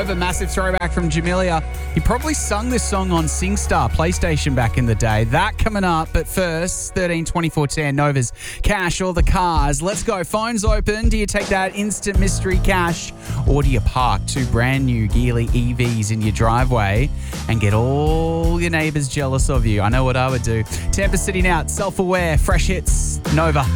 Nova, massive throwback from Jamelia. He probably sung this song on SingStar PlayStation back in the day. That coming up, but first, 13-24-10, Nova's Cash or the Cars. Let's go. Phones open. Do you take that instant mystery cash, or do you park two brand new Geely EVs in your driveway and get all your neighbours jealous of you? I know what I would do. Tampa City now, self-aware, fresh hits, Nova.